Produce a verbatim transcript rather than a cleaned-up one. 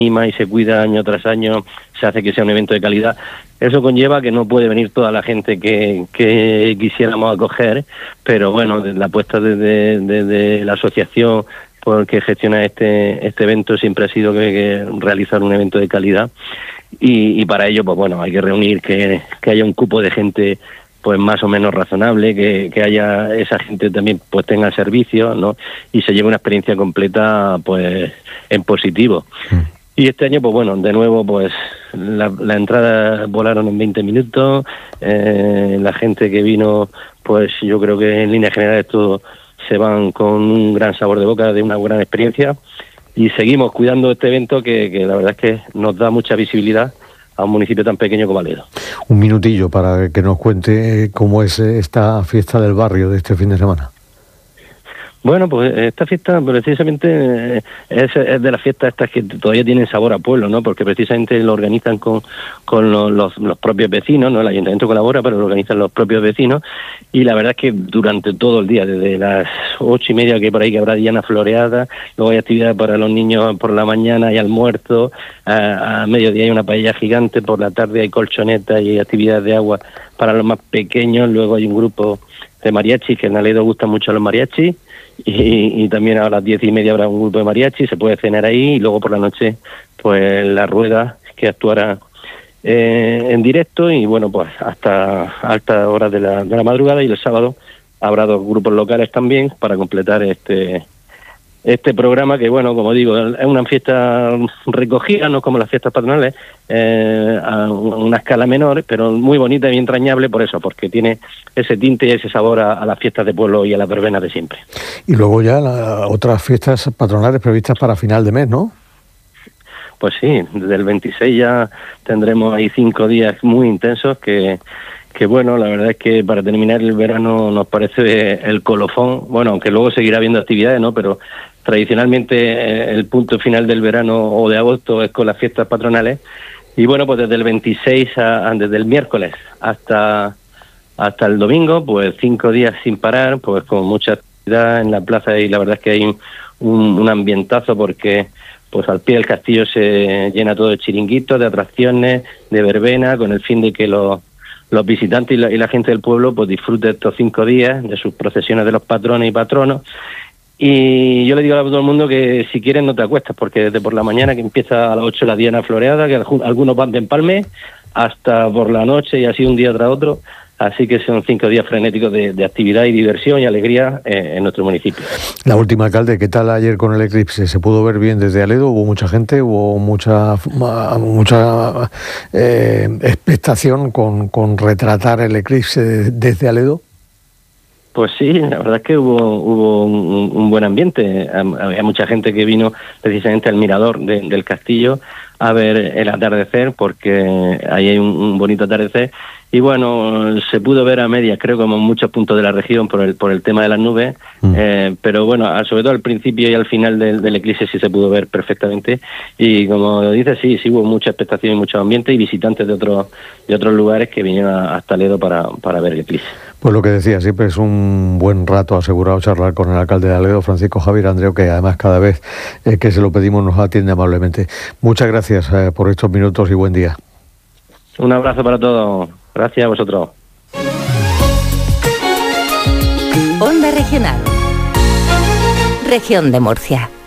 y se cuida año tras año, se hace que sea un evento de calidad. Eso conlleva que no puede venir toda la gente que, que quisiéramos acoger, pero bueno, la apuesta desde de, de, de la asociación porque gestiona este este evento siempre ha sido que, que realizar un evento de calidad y, y para ello, pues bueno, hay que reunir que, que haya un cupo de gente pues más o menos razonable, que, que haya esa gente también pues tenga servicio, ¿no? Y se lleve una experiencia completa pues en positivo. Mm. Y este año, pues bueno, de nuevo, pues la, la entrada volaron en veinte minutos, eh, la gente que vino, pues yo creo que en líneas generales todos se van con un gran sabor de boca, de una gran experiencia, y seguimos cuidando este evento que, que la verdad es que nos da mucha visibilidad a un municipio tan pequeño como Aledo. Un minutillo para que nos cuente cómo es esta fiesta del barrio de este fin de semana. Bueno, pues esta fiesta precisamente es, es de las fiestas estas que todavía tienen sabor a pueblo, ¿no? Porque precisamente lo organizan con, con los, los, los propios vecinos, ¿no? El ayuntamiento colabora, pero lo organizan los propios vecinos, y la verdad es que durante todo el día, desde las ocho y media que por ahí que habrá diana floreada, luego hay actividades para los niños por la mañana, hay almuerzo, a, a mediodía hay una paella gigante, por la tarde hay colchonetas y actividades de agua para los más pequeños, luego hay un grupo de mariachis, que en Aledo gustan mucho los mariachis, y, y también a las diez y media habrá un grupo de mariachi, se puede cenar ahí, y luego por la noche pues la rueda que actuará eh, en directo, y bueno, pues hasta altas horas de la, de la madrugada, y el sábado habrá dos grupos locales también para completar este este programa que, bueno, como digo, es una fiesta recogida, no como las fiestas patronales, eh, a una escala menor, pero muy bonita y entrañable por eso, porque tiene ese tinte y ese sabor a, a las fiestas de pueblo y a las verbenas de siempre. Y luego ya la, otras fiestas patronales previstas para final de mes, ¿no? Pues sí, desde el veintiséis ya tendremos ahí cinco días muy intensos que... que bueno, la verdad es que para terminar el verano nos parece el colofón, bueno, aunque luego seguirá habiendo actividades, ¿no? Pero tradicionalmente eh, el punto final del verano o de agosto es con las fiestas patronales, y bueno, pues desde el veintiséis, a, a, desde el miércoles hasta hasta el domingo, pues cinco días sin parar, pues con mucha actividad en la plaza, y la verdad es que hay un, un, un ambientazo porque pues al pie del castillo se llena todo de chiringuitos, de atracciones, de verbena, con el fin de que los los visitantes y la, y la gente del pueblo pues disfruten estos cinco días de sus procesiones de los patrones y patronos. Y yo le digo a todo el mundo que si quieren no te acuestas, porque desde por la mañana, que empieza a las ocho la diana floreada, que algunos van de empalme, hasta por la noche, y así un día tras otro. Así que son cinco días frenéticos de, de actividad y diversión y alegría eh, en nuestro municipio. La última, alcalde, ¿qué tal ayer con el eclipse? ¿Se pudo ver bien desde Aledo? ¿Hubo mucha gente? ¿Hubo mucha mucha eh, expectación con, con retratar el eclipse desde Aledo? Pues sí, la verdad es que hubo hubo un, un buen ambiente. Había mucha gente que vino precisamente al mirador de, del castillo a ver el atardecer, porque ahí hay un, un bonito atardecer. Y bueno, se pudo ver a medias, creo, como en muchos puntos de la región por el por el tema de las nubes, mm. eh, pero bueno, sobre todo al principio y al final del, del eclipse sí se pudo ver perfectamente, y como dices, sí, sí hubo mucha expectación y mucho ambiente, y visitantes de otros de otros lugares que vinieron hasta Aledo para, para ver el eclipse. Pues lo que decía, siempre es un buen rato asegurado charlar con el alcalde de Aledo, Francisco Javier Andreu, que además cada vez eh, que se lo pedimos nos atiende amablemente. Muchas gracias eh, por estos minutos y buen día. Un abrazo para todos. Gracias a vosotros. Onda Regional. Región de Murcia.